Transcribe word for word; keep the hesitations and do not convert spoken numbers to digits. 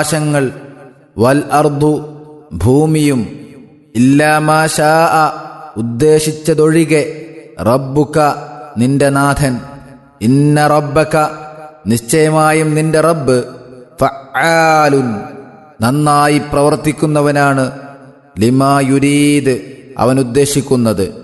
ആകാശങ്ങൾ വൽ അർദു ഭൂമിയും ഇല്ലാ മാ ശാഅ ഉദ്ദേശിച്ചതൊഴികെ റബ്ബുക നിന്റെ നാഥൻ ഇന്ന റബ്ബക നിശ്ചയമായും നിന്റെ റബ്ബ് ഫഅാലുൻ നന്നായി പ്രവർത്തിക്കുന്നവനാണ് ലിമാ യുരീദ് അവൻ ഉദ്ദേശിക്കുന്നത്.